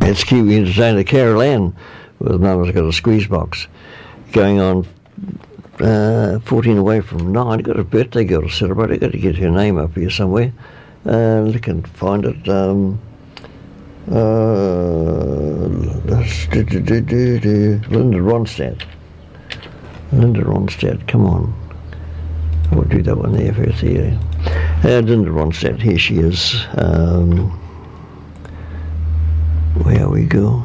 It's Kiwi entertainer Carol Ann with Mama's Got a Squeeze Box. Going on 14 away from 9. Got a birthday girl to celebrate. I've got to get her name up here somewhere. Look and find it. Linda Ronstadt. Linda Ronstadt, come on. We'll do that one there first here. Linda Ronstadt, here she is. Where we go.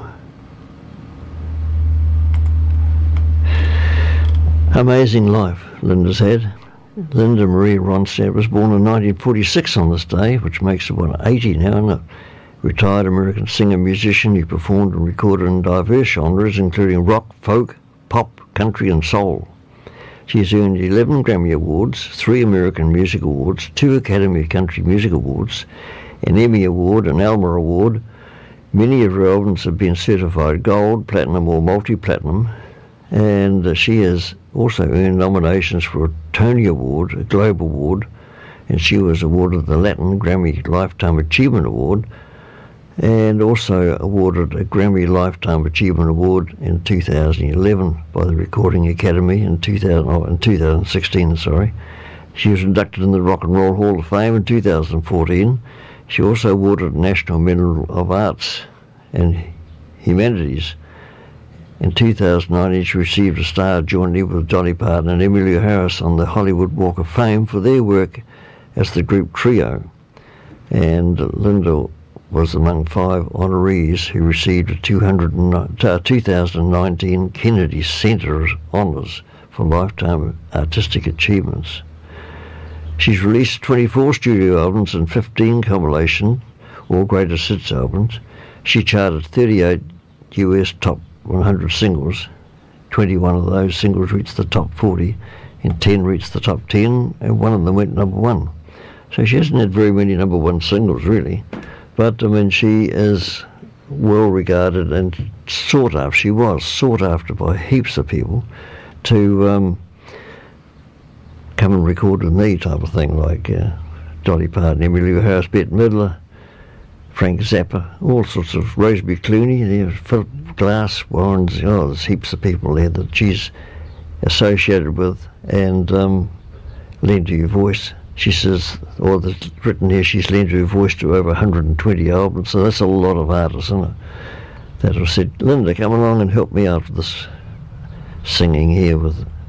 Amazing life Linda's had. Linda Marie Ronstadt was born in 1946 on this day, which makes her 80 now, isn't it? Retired American singer-musician, he performed and recorded in diverse genres, including rock, folk, pop, country and soul. She has earned 11 Grammy Awards, 3 American Music Awards, 2 Academy of Country Music Awards, an Emmy Award, an Alma Award. Many of her albums have been certified gold, platinum or multi-platinum, and she has also earned nominations for a Tony Award, a Globe Award, and she was awarded the Latin Grammy Lifetime Achievement Award, and also awarded a Grammy Lifetime Achievement Award in 2011 by the Recording Academy in 2016. She was inducted in the Rock and Roll Hall of Fame in 2014. She also awarded National Medal of Arts and Humanities. In 2019, she received a star jointly with Dolly Parton and Emmylou Harris on the Hollywood Walk of Fame for their work as the group Trio. And Linda was among 5 honorees who received a 2019 Kennedy Center Honors for Lifetime Artistic Achievements. She's released 24 studio albums and 15 compilation or greatest hits albums. She charted 38 US top 100 singles. 21 of those singles reached the top 40, and 10 reached the top 10, and one of them went number 1. So she hasn't had very many number 1 singles, really. But, I mean, she is well regarded and sought after. She was sought after by heaps of people to come and record with me type of thing, like Dolly Parton, Emmylou Harris, Bette Midler, Frank Zappa, all sorts of, Rosemary Clooney, there, Philip Glass, Warren's, there's heaps of people there that she's associated with and lent her voice. She says, or there's written here, she's lent her voice to over 120 albums, so that's a lot of artists, isn't it? That have said, Linda, come along and help me out with this singing here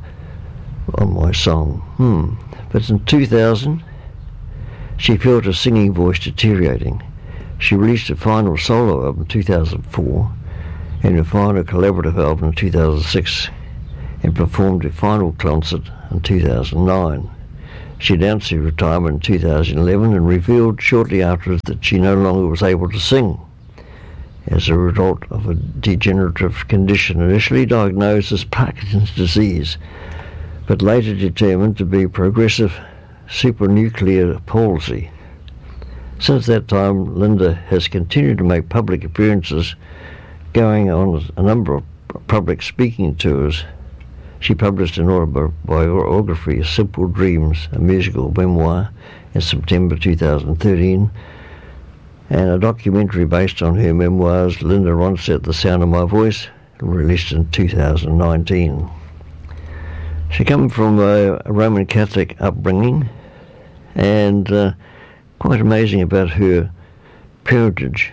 on my song. But in 2000, she felt her singing voice deteriorating. She released a final solo album in 2004 and a final collaborative album in 2006 and performed a final concert in 2009. She announced her retirement in 2011 and revealed shortly afterwards that she no longer was able to sing as a result of a degenerative condition initially diagnosed as Parkinson's disease, but later determined to be progressive supranuclear palsy. Since that time, Linda has continued to make public appearances, going on a number of public speaking tours. She published an autobiography, Simple Dreams, a musical memoir, in September 2013, and a documentary based on her memoirs, Linda Ronstadt, The Sound of My Voice, released in 2019. She came from a Roman Catholic upbringing, and quite amazing about her parentage.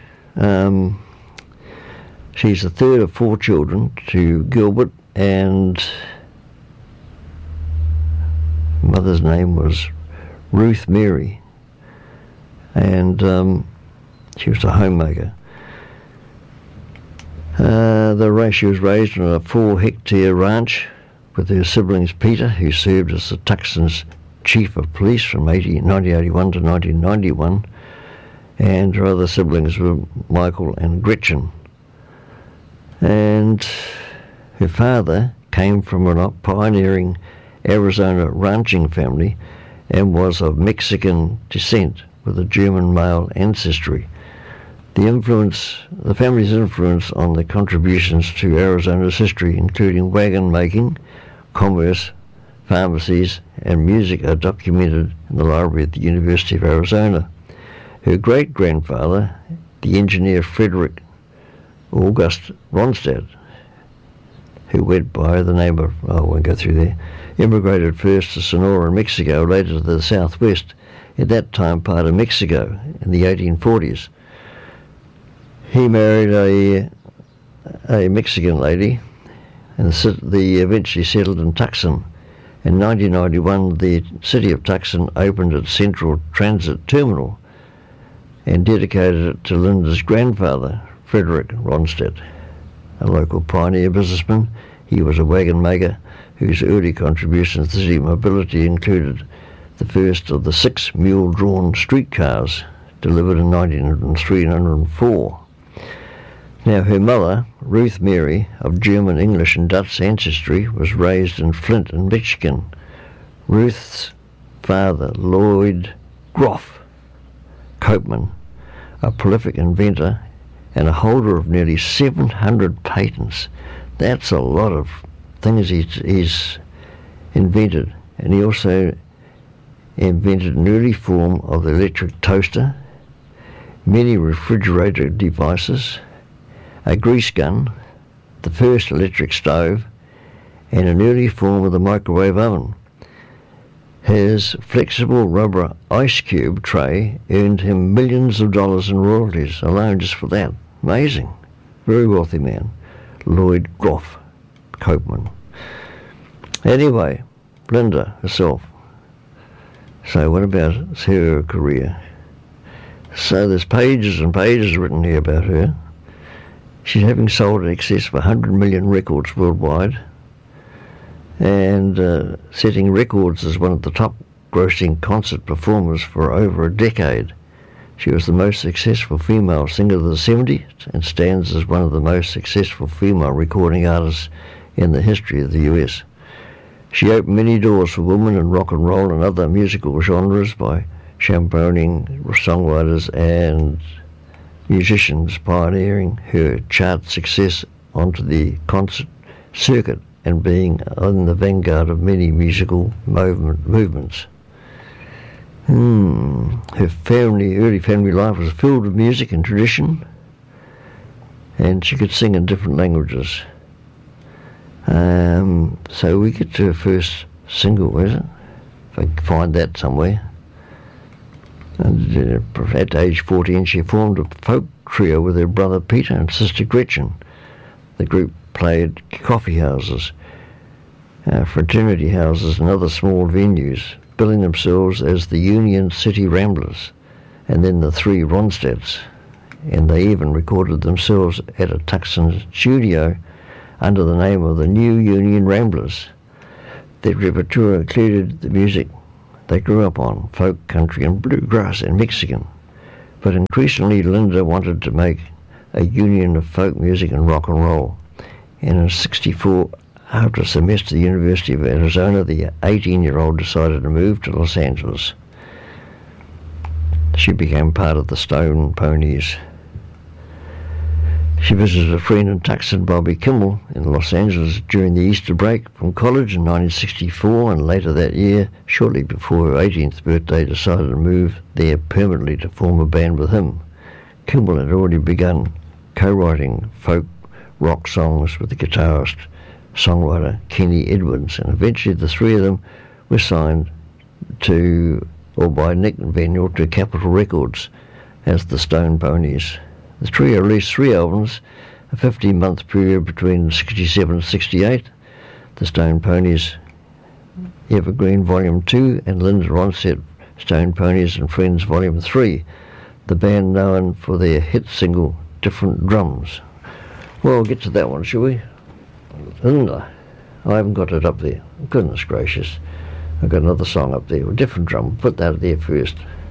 She's the third of 4 children to Gilbert, and mother's name was Ruth Mary, and she was a homemaker. She was raised on a 4-hectare ranch with her siblings Peter, who served as the Tucson's chief of police from 1981 to 1991, and her other siblings were Michael and Gretchen. And her father came from a pioneering Arizona ranching family and was of Mexican descent with a German male ancestry. The family's influence on the contributions to Arizona's history, including wagon making, commerce, pharmacies, and music, are documented in the library at the University of Arizona. Her great-grandfather, the engineer Frederick August Ronstadt, who went by the name of, I won't go through there, immigrated first to Sonora in Mexico, later to the southwest, at that time part of Mexico in the 1840s. He married a Mexican lady and they eventually settled in Tucson. In 1991, the city of Tucson opened its central transit terminal and dedicated it to Linda's grandfather, Frederick Ronstadt, a local pioneer businessman. He was a wagon maker whose early contributions to city mobility included the first of the 6 mule-drawn streetcars delivered in 1903 and 1904. Now, her mother, Ruth Mary, of German, English and Dutch ancestry, was raised in Flint in Michigan. Ruth's father, Lloyd Groff Copeman, a prolific inventor and a holder of nearly 700 patents. That's a lot of things he's invented. And he also invented an early form of the electric toaster, many refrigerator devices, a grease gun, the first electric stove, and an early form of the microwave oven. His flexible rubber ice cube tray earned him millions of dollars in royalties alone just for that. Amazing. Very wealthy man. Lloyd Groff Copeman. Anyway, Linda herself. So what about her career? So there's pages and pages written here about her. She's having sold in excess of 100 million records worldwide and setting records as one of the top grossing concert performers for over a decade. She was the most successful female singer of the 70s and stands as one of the most successful female recording artists in the history of the US. She opened many doors for women in rock and roll and other musical genres by championing songwriters and musicians, pioneering her chart success onto the concert circuit and being in the vanguard of many musical movements. Her early family life was filled with music and tradition, and she could sing in different languages. So we get to her first single, is it? If I can find that somewhere. And at age 14, she formed a folk trio with her brother Peter and sister Gretchen. The group played coffee houses, fraternity houses and other small venues, billing themselves as the Union City Ramblers and then the Three Ronstadts. And they even recorded themselves at a Tucson studio under the name of the New Union Ramblers. Their repertoire included the music they grew up on, folk, country and bluegrass and Mexican. But increasingly Linda wanted to make a union of folk music and rock and roll. And in 1964, after a semester at the University of Arizona, the 18-year-old decided to move to Los Angeles. She became part of the Stone Ponies. She visited a friend in Tucson, Bobby Kimmel, in Los Angeles during the Easter break from college in 1964, and later that year, shortly before her 18th birthday, decided to move there permanently to form a band with him. Kimmel had already begun co-writing folk rock songs with the guitarist, songwriter Kenny Edwards, and eventually the three of them were signed by Nick Vennell to Capitol Records as the Stone Ponies. The trio released 3 albums, a 15-month period between 1967 and 1968, the Stone Ponies Evergreen Volume 2 and Linda Ronstadt Stone Ponies and Friends Volume 3, the band known for their hit single Different Drums. Well, we'll get to that one, shall we? Linda. I haven't got it up there. Goodness gracious. I've got another song up there, Different Drum. Put that there first.